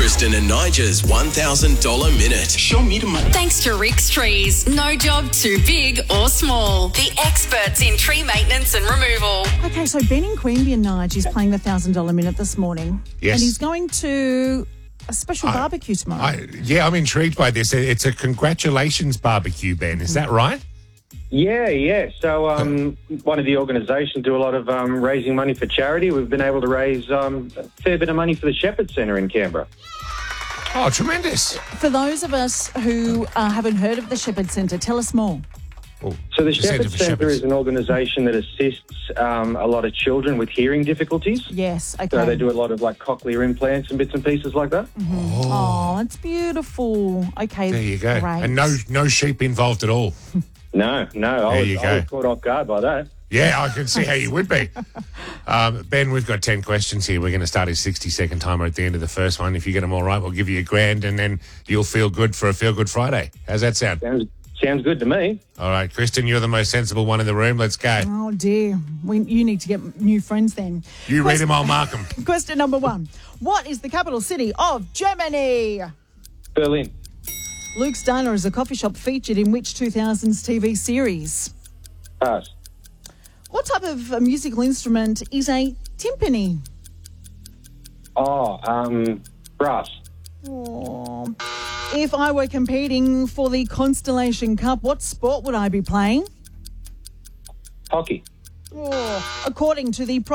Kristen and Nigel's $1,000 minute. Show me the money. Thanks to Rick's Trees. No job too big or small. The experts in tree maintenance and removal. Okay, so Ben in Queanbeyan, Nige, is playing the $1,000 minute this morning. Yes. And he's going to a special barbecue tomorrow. I'm intrigued by this. It's a congratulations barbecue, Ben. Is that right? Yeah. So one of the organisations do a lot of raising money for charity. We've been able to raise a fair bit of money for the Shepherd Centre in Canberra. Oh, tremendous. For those of us who haven't heard of the Shepherd Centre, tell us more. So the Shepherd Centre is an organisation that assists a lot of children with hearing difficulties. Yes, okay. So they do a lot of like cochlear implants and bits and pieces like that. Mm-hmm. Oh, that's beautiful. Okay, there you go. Great. And no sheep involved at all. No. I was caught off guard by that. Yeah, I can see how you would be. Ben, we've got 10 questions here. We're going to start his 60-second timer at the end of the first one. If you get them all right, we'll give you $1,000 and then you'll feel good for a Feel Good Friday. How's that sound? Sounds good to me. All right, Kristen, you're the most sensible one in the room. Let's go. Oh, dear. You need to get new friends then. You read them, I'll mark them. Question number 1. What is the capital city of Germany? Berlin. Luke's Diner is a coffee shop featured in which 2000s TV series? Pass. What type of musical instrument is a timpani? Brass. Oh. If I were competing for the Constellation Cup, what sport would I be playing? Hockey. According to the